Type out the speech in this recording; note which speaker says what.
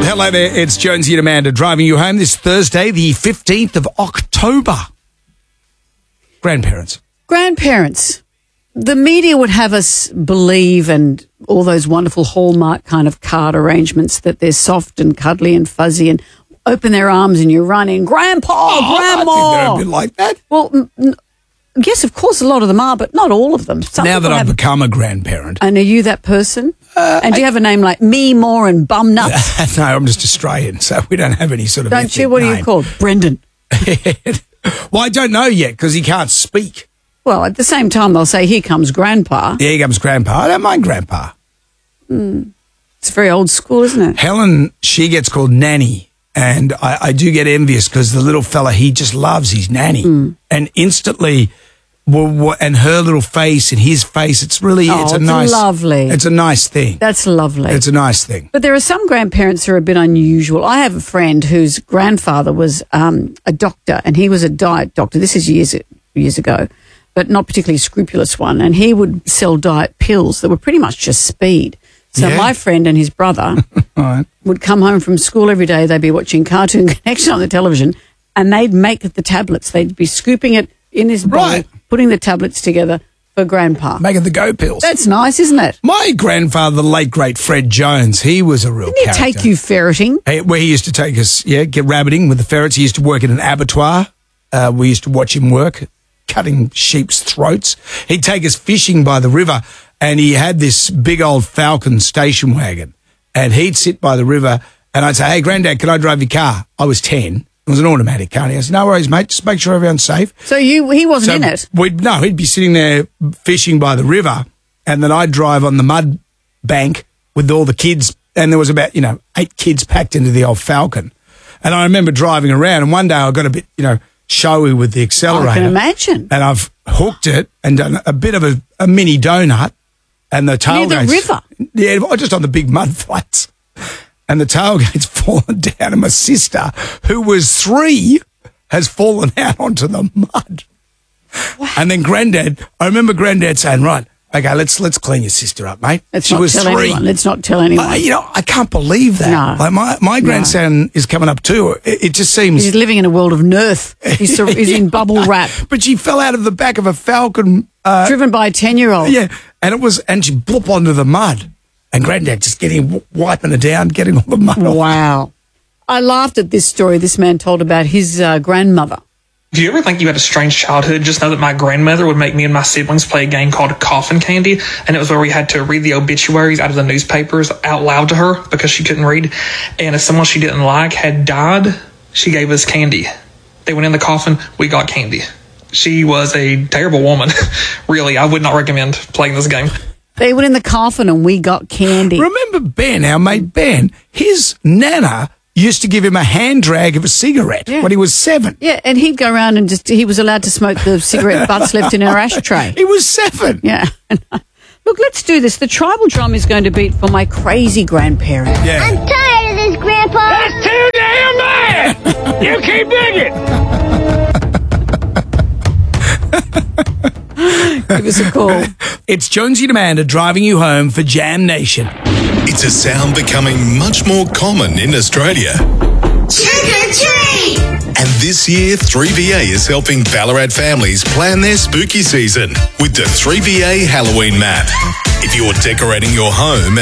Speaker 1: Hello there, it's Jonesy and Amanda driving you home this Thursday, the 15th of October. Grandparents. The media would have us believe, and all those wonderful Hallmark kind of card arrangements, that they're soft and cuddly and fuzzy and open their arms and you run in, Grandpa, Grandma.
Speaker 2: I think they're a bit like that.
Speaker 1: Well, yes, of course, a lot of them are, but not all of them.
Speaker 2: Now that I've become a grandparent.
Speaker 1: And are you that person? And do you have a name like Me, More and Bum Nuts?
Speaker 2: No, I'm just Australian, so we don't have any sort of
Speaker 1: Don't you? What
Speaker 2: name.
Speaker 1: are you called? Brendan.
Speaker 2: Well, I don't know yet because he can't speak.
Speaker 1: Well, at the same time, they'll say, here comes Grandpa.
Speaker 2: Yeah, here comes Grandpa. I don't mind Grandpa.
Speaker 1: It's very old school, isn't it?
Speaker 2: Helen, she gets called Nanny. And I do get envious because the little fella, he just loves his nanny. And instantly, and her little face and his face, it's really, it's
Speaker 1: lovely.
Speaker 2: It's a nice thing.
Speaker 1: That's lovely.
Speaker 2: It's a nice thing.
Speaker 1: But there are some grandparents who are a bit unusual. I have a friend whose grandfather was a doctor, and he was a diet doctor. This is years ago, but not particularly scrupulous one. And he would sell diet pills that were pretty much just speed. So my friend and his brother would come home from school every day. They'd be watching Cartoon Connection on the television, and they'd make the tablets. They'd be scooping it in this bowl, putting the tablets together for Grandpa.
Speaker 2: Making the go pills.
Speaker 1: That's nice, isn't it?
Speaker 2: My grandfather, the late, great Fred Jones, he was a real character.
Speaker 1: Didn't he take you ferreting?
Speaker 2: Where he used to take us, get rabbiting with the ferrets. He used to work in an abattoir. We used to watch him work, cutting sheep's throats. He'd take us fishing by the river. And he had this big old Falcon station wagon. And he'd sit by the river and I'd say, hey, Granddad, can I drive your car? I was 10. It was an automatic car. And he goes, no worries, mate. Just make sure everyone's safe.
Speaker 1: So he wasn't in it?
Speaker 2: He'd be sitting there fishing by the river. And then I'd drive on the mud bank with all the kids. And there was about, 8 kids packed into the old Falcon. And I remember driving around. And one day I got a bit, showy with the accelerator.
Speaker 1: I can imagine.
Speaker 2: And I've hooked it and done a bit of a mini donut. And the tailgate's...
Speaker 1: Near the river?
Speaker 2: Yeah, just on the big mud flats. And the tailgate's fallen down, and my sister, who was 3, has fallen out onto the mud. Wow. And then I remember Granddad saying, right, okay, let's clean your sister up, mate.
Speaker 1: She was 3. Let's not tell anyone.
Speaker 2: I can't believe that.
Speaker 1: No.
Speaker 2: Like my grandson is coming up too. It just seems...
Speaker 1: He's living in a world of Nerf. He's in bubble wrap.
Speaker 2: But she fell out of the back of a Falcon...
Speaker 1: driven by a 10-year-old.
Speaker 2: Yeah, and she blooped onto the mud. And Granddad just wiping her down, getting all the mud off.
Speaker 1: Wow. I laughed at this story this man told about his grandmother.
Speaker 3: Do you ever think you had a strange childhood? Just know that my grandmother would make me and my siblings play a game called Coffin Candy, and it was where we had to read the obituaries out of the newspapers out loud to her because she couldn't read. And if someone she didn't like had died, she gave us candy. They went in the coffin, we got candy. She was a terrible woman. Really, I would not recommend playing this game.
Speaker 1: They went in the coffin and we got candy.
Speaker 2: Remember Ben, our mate Ben? His nana used to give him a hand drag of a cigarette when he was 7.
Speaker 1: Yeah, and he'd go around and he was allowed to smoke the cigarette butts left in our ashtray.
Speaker 2: He was 7.
Speaker 1: Yeah. Look, let's do this. The tribal drum is going to beat for my crazy grandparent.
Speaker 2: Yeah.
Speaker 4: I'm tired of this, Grandpa.
Speaker 5: That's too damn bad. You keep digging.
Speaker 1: Give us a call.
Speaker 2: It's Jonesy and Amanda driving you home for Jam Nation.
Speaker 6: It's a sound becoming much more common in Australia.
Speaker 4: Trick or treat!
Speaker 6: And this year, 3VA is helping Ballarat families plan their spooky season with the 3VA Halloween map. If you're decorating your home